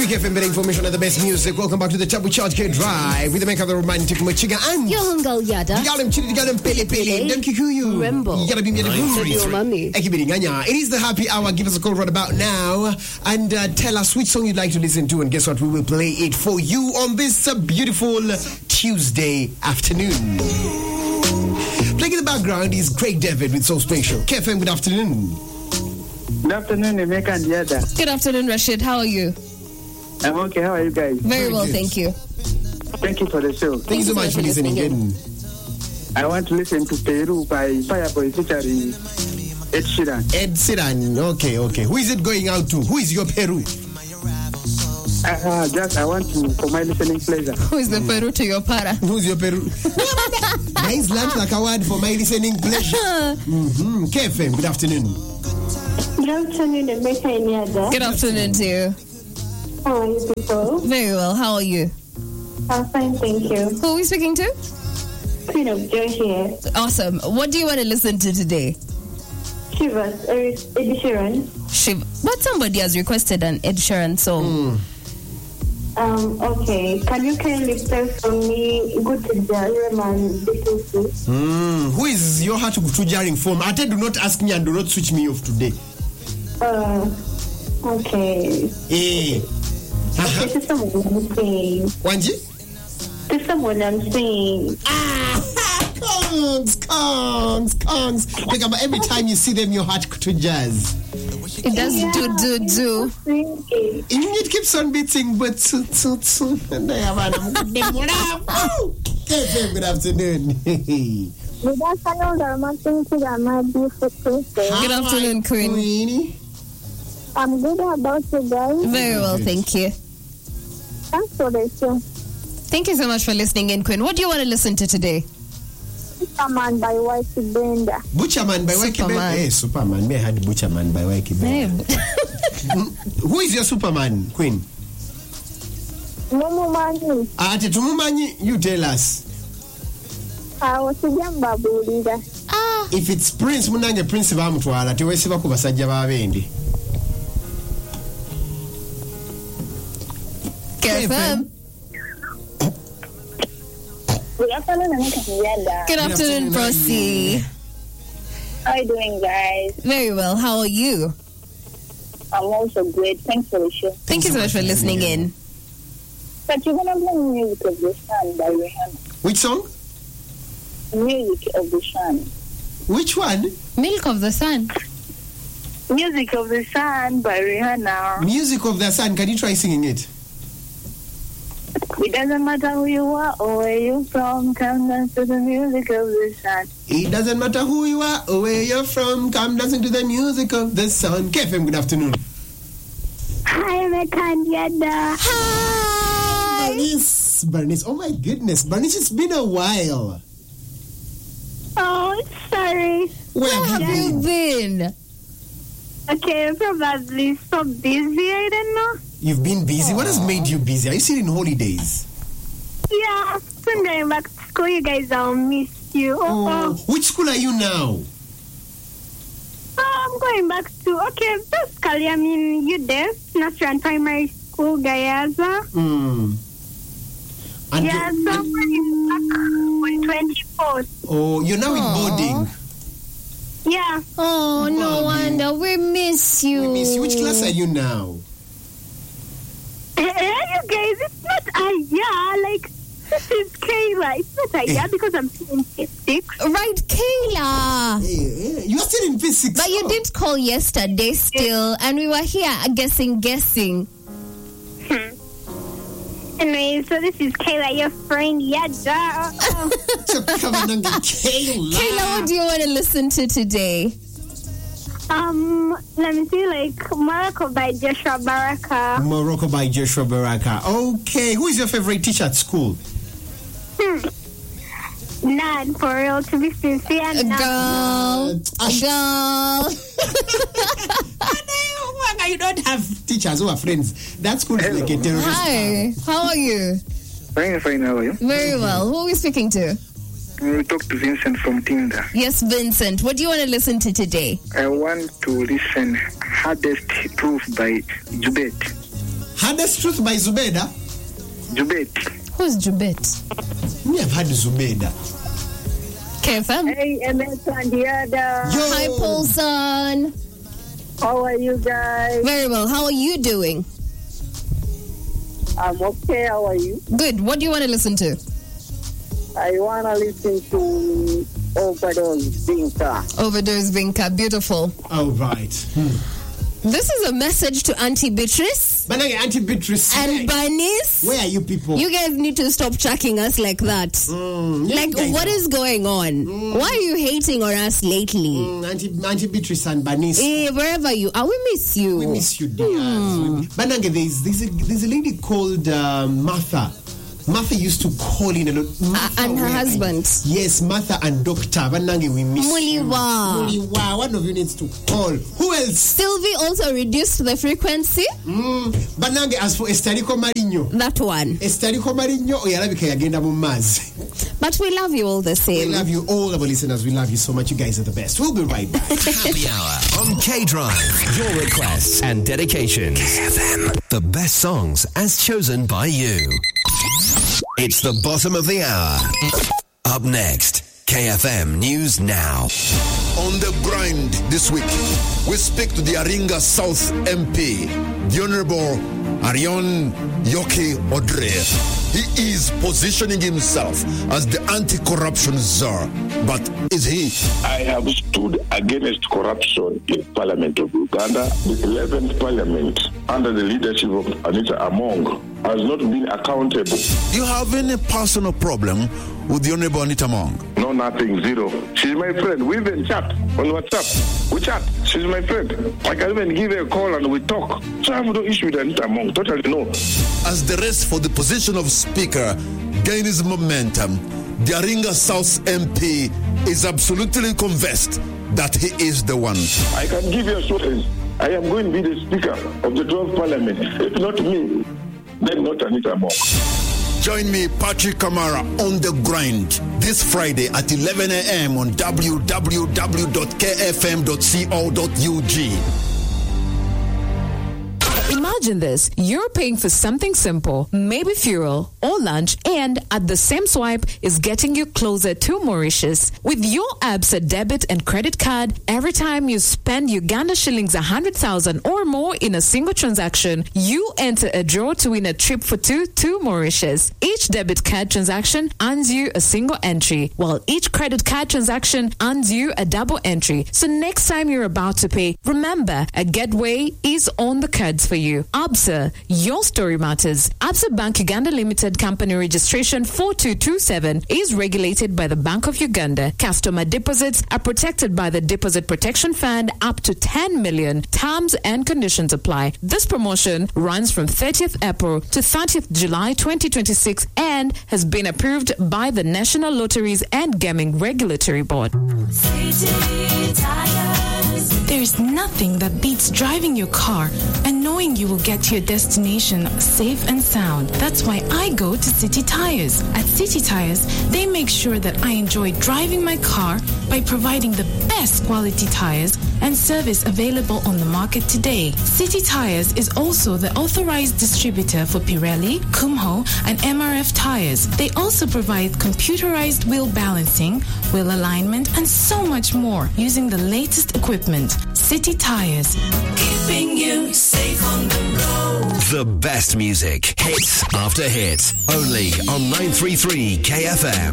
Quick FM information and the best music. Welcome back to the Tabu Charge Get Drive with the make of the romantic Machiga and Yohungal Yada. Yalam Chili Galam Pele Pele. Don't Kikuyu. Remember. You gotta be It is the happy hour. Give us a call right about now and tell us which song you'd like to listen to. And guess what? We will play it for you on this beautiful Tuesday afternoon. Playing in the background is Craig David with So Special. KFM, good afternoon. Good afternoon, Emeka and Yada. Good afternoon, Rashid. How are you? I'm okay. How are you guys? Very well, thank you. Thank you for the show. Thank you so much for listening in. I want to listen to Peru by Fireboy featuring Ed Sheeran. Ed Sheeran. Okay. Who is it going out to? Who is your Peru? I want to for my listening pleasure. Who is the Peru to your para? Who's your Peru? Nice land like a word for my listening pleasure. KFM, good afternoon. Good afternoon, Emeka and Yada. Good afternoon to you. How are you people? Very well. How are you? I'm fine, thank you. Who are we speaking to? Queen of Joy here. Awesome. What do you want to listen to today? Shivers, Ed Sheeran. But somebody has requested an Ed Sheeran song. Okay. Can you kindly play for me Good to Jarman BTC? Who is your heart to jarring from? Ate, do not ask me and do not switch me off today. Okay. To someone I'm saying. Wanji? To someone I'm saying. Congs. Every time you see them, your heart to jazz. It does do. It keeps on beating, but and I have good afternoon. Good afternoon, Queen. I'm good. How about you guys? Very well, thank you. Thanks for the show. Thank you so much for listening in, Queen. What do you want to listen to today? Superman by Wyclef Benda. Butcherman by Wyclef Benda. Hey, Superman. Me had Butcherman by Wyclef Benda. Who is your Superman, Queen? Mumumani. Tumumani, you tell us. If it's Prince Munange Prince Bamutwala, Tewesiba Kubasajja Babendi. KFM. Good afternoon, Yada. Good afternoon, Prosi. How are you doing, guys? Very well. How are you? I'm also great. Thanks for the show. Thank you so much for listening in. But you're going to play Music of the Sun by Rihanna. Which song? Music of the Sun. Which one? Milk of the Sun. Music of the Sun by Rihanna. Music of the Sun. Can you try singing it? It doesn't matter who you are or where you're from, come dance to the music of the sun. It doesn't matter who you are or where you're from, come dancing to the music of the sun. KFM, good afternoon. Hi, Emeka and Yada. Hi. Bernice. Oh my goodness. Bernice, it's been a while. Oh, sorry. Where have you been? Okay, probably so busy, I don't know. You've been busy? What has made you busy? Are you still in holidays? Yeah, I'm going back to school. You guys, I'll miss you. Which school are you now? I'm going back to, basically, I'm in UDEF, National Primary School, Gayaza. And yeah, so I'm going back on 24th. Oh, you're now in boarding? Yeah. Oh, no wonder. We miss you. Which class are you now? You guys, it's not Aya. Like, this is Kayla. It's not Aya because I'm still in physics. Right, Kayla. You're still in physics. But you did call yesterday still, and we were here guessing. Anyway, so this is Kayla, your friend. Yada. Kayla, what do you want to listen to today? Let me see, like Morocco by Joshua Baraka. Okay, who is your favorite teacher at school? None, for real, to be sincere. Girl. You don't have teachers who are friends. That school is like a terrorist. Hi, how are you? Fine, how are you? Very well. Who are we speaking to? We talk to Vincent from Tinder. Yes, Vincent. What do you want to listen to today? I want to listen Hardest Proof by Jubet. Hardest Truth by Zubeda. Jubet. Who's Jubet? Me have had Zubeda. KFM. Hey, MS and the other. Yo. Hi, Paulson. How are you guys? Very well. How are you doing? I'm okay. How are you? Good. What do you want to listen to? I want to listen to Overdose Vinka. Overdose Vinka. Beautiful. Oh, right. This is a message to Auntie Beatrice Banange, Auntie Beatrice. and Bernice. Where are you people? You guys need to stop tracking us like that. Like, what is going on? Why are you hating on us lately? Auntie Beatrice and Bernice. Wherever you are, we miss you. We miss you, dear. Banange, there's a lady called Martha. Martha used to call in a lot. And her husband. Yes, Martha and Doctor. Banange, we miss Muliwa. you. Muliwa. One of you needs to call. Who else? Sylvie also reduced the frequency. Banange, as for Estarico Marinho. That one. Estarico Marinho, oyalabika yagenda mu mazzi. But we love you all the We same. love you, all our listeners. We love you so much. You guys are the best. We'll be right back. Happy Hour on K-Drive. Your requests and dedications. KFM. The best songs as chosen by you. It's the bottom of the hour. Up next, KFM News Now. On the grind this week, we speak to the Aringa South MP, the Honorable Arion Yoki Odre. He is positioning himself as the anti-corruption czar. But is he? I have stood against corruption in Parliament of Uganda. The 11th Parliament, under the leadership of Anita Among, has not been accountable. You have any personal problem with the Honorable Anita Among? No, nothing, zero. She's my friend. We even chat on WhatsApp. We chat. She's my friend. I can even give her a call and we talk. So I have no issue with Anita Among. Totally no. As the race for the position of Speaker gains momentum, the Aringa South MP is absolutely convinced that he is the one. I can give you assurance. I am going to be the Speaker of the 12th Parliament. If not me, then not Anita Among. Join me, Patrick Kamara, on the grind this Friday at 11 a.m. on www.kfm.co.ug. Imagine this. You're paying for something simple, maybe fuel or lunch, and at the same swipe is getting you closer to Mauritius. With your Absa debit and credit card, every time you spend Uganda shillings 100,000 or more in a single transaction, you enter a draw to win a trip for two to Mauritius. Each debit card transaction earns you a single entry, while each credit card transaction earns you a double entry. So next time you're about to pay, remember, a getaway is on the cards for you. Absa, your story matters. Absa Bank Uganda Limited Company Registration 4227 is regulated by the Bank of Uganda. Customer deposits are protected by the Deposit Protection Fund up to 10 million. Terms and conditions apply. This promotion runs from 30th April to 30th July 2026 and has been approved by the National Lotteries and Gaming Regulatory Board. There's nothing that beats driving your car and knowing you will get to your destination safe and sound. That's why I go to City Tires. At City Tires, they make sure that I enjoy driving my car by providing the best quality tires and service available on the market today. City Tires is also the authorized distributor for Pirelli, Kumho, and MRF tires. They also provide computerized wheel balancing, wheel alignment, and so much more using the latest equipment. City Tires, keeping you safe on the road. The best music, hits after hits, only on 933 KFM.